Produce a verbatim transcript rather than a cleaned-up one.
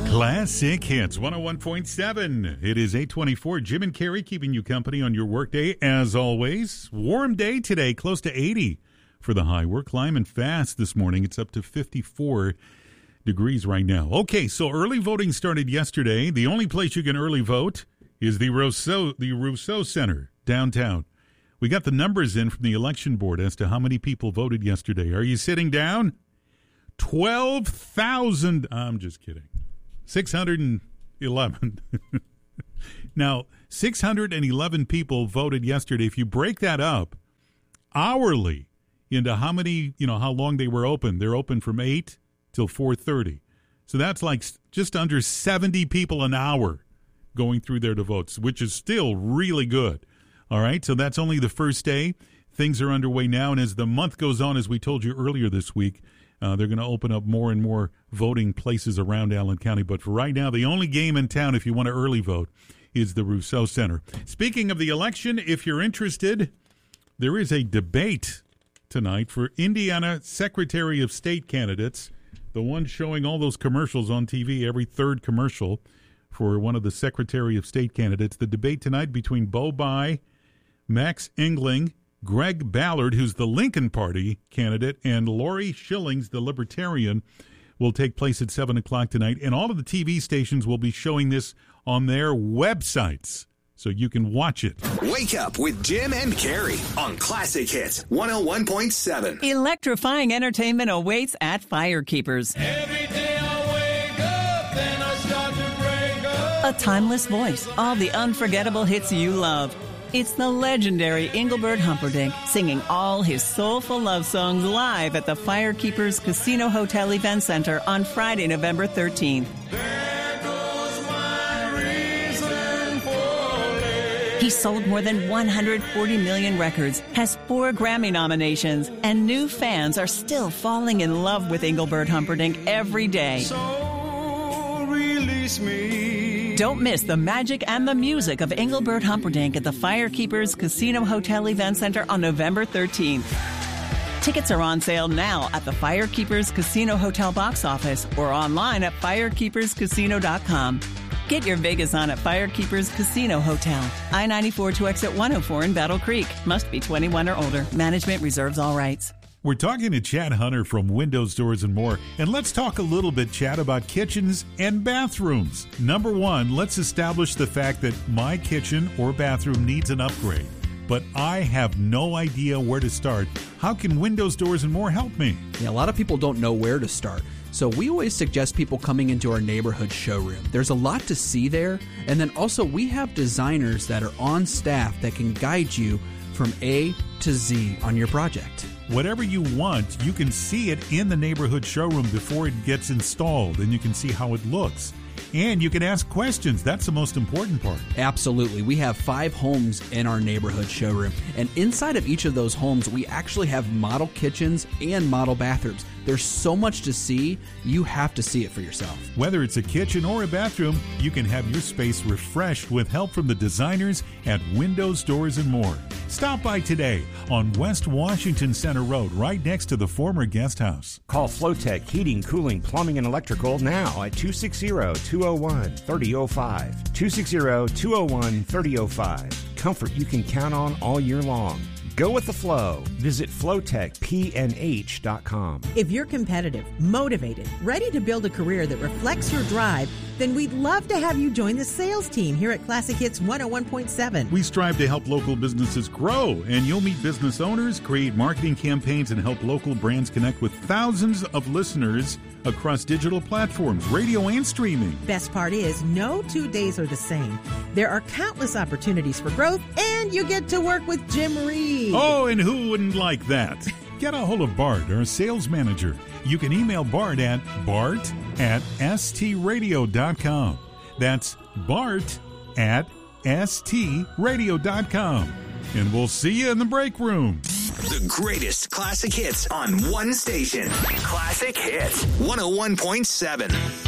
Classic Hits one oh one point seven. It is eight twenty-four. Jim and Carrie keeping you company on your workday as always. Warm day today, close to eighty for the high. We're climbing fast this morning. It's up to fifty-four degrees right now. Okay, so early voting started yesterday. The only place you can early vote is the Rousseau, the Rousseau Center downtown. We got the numbers in from the election board as to how many people voted yesterday. Are you sitting down? twelve thousand. I'm just kidding. six hundred eleven. Now, six hundred eleven people voted yesterday. If you break that up hourly into how many, you know, how long they were open, they're open from eight till four thirty. So that's like just under seventy people an hour going through there to vote, which is still really good. All right, so that's only the first day. Things are underway now, and as the month goes on, as we told you earlier this week, Uh, they're going to open up more and more voting places around Allen County. But for right now, the only game in town, if you want to early vote, is the Rousseau Center. Speaking of the election, if you're interested, there is a debate tonight for Indiana Secretary of State candidates, the one showing all those commercials on T V, every third commercial for one of the Secretary of State candidates. The debate tonight between Bo Bai, Max Engling, Greg Ballard, who's the Lincoln Party candidate, and Lori Schillings, the Libertarian, will take place at seven o'clock tonight. And all of the T V stations will be showing this on their websites, so you can watch it. Wake up with Jim and Carrie on Classic Hits one oh one point seven. Electrifying entertainment awaits at Firekeepers. Every day I wake up, then I start to break up. A timeless voice, all the unforgettable hits you love. It's the legendary Engelbert Humperdinck singing all his soulful love songs live at the Firekeepers Casino Hotel Event Center on Friday, November thirteenth. There goes my reason for living. He sold more than one hundred forty million records, has four Grammy nominations, and new fans are still falling in love with Engelbert Humperdinck every day. So release me. Don't miss the magic and the music of Engelbert Humperdinck at the Firekeepers Casino Hotel Event Center on November thirteenth. Tickets are on sale now at the Firekeepers Casino Hotel box office or online at firekeepers casino dot com. Get your Vegas on at Firekeepers Casino Hotel. I ninety-four to exit one oh four in Battle Creek. Must be twenty-one or older. Management reserves all rights. We're talking to Chad Hunter from Windows, Doors, and More. And let's talk a little bit, Chad, about kitchens and bathrooms. Number one, let's establish the fact that my kitchen or bathroom needs an upgrade, but I have no idea where to start. How can Windows, Doors, and More help me? Yeah, a lot of people don't know where to start. So we always suggest people coming into our neighborhood showroom. There's a lot to see there. And then also we have designers that are on staff that can guide you from A to Z on your project. Whatever you want, you can see it in the neighborhood showroom before it gets installed, and you can see how it looks. And you can ask questions. That's the most important part. Absolutely. We have five homes in our neighborhood showroom. And inside of each of those homes, we actually have model kitchens and model bathrooms. There's so much to see, you have to see it for yourself. Whether it's a kitchen or a bathroom, you can have your space refreshed with help from the designers at Windows, Doors, and More. Stop by today on West Washington Center Road, right next to the former guest house. Call Flowtech Heating, Cooling, Plumbing, and Electrical now at two six zero, two oh one, three oh five. two six zero, two oh one, three oh five. Comfort you can count on all year long. Go with the flow. Visit flowtech p n h dot com. If you're competitive, motivated, ready to build a career that reflects your drive, then we'd love to have you join the sales team here at Classic Hits one oh one point seven. We strive to help local businesses grow, and you'll meet business owners, create marketing campaigns, and help local brands connect with thousands of listeners across digital platforms, radio, and streaming. Best part is, no two days are the same. There are countless opportunities for growth, and you get to work with Jim Reed. Oh, and who wouldn't like that? Get a hold of Bart, our sales manager. You can email Bart at bart at s t radio dot com. That's Bart at s t radio dot com. And we'll see you in the break room. The greatest classic hits on one station. Classic Hits one oh one point seven.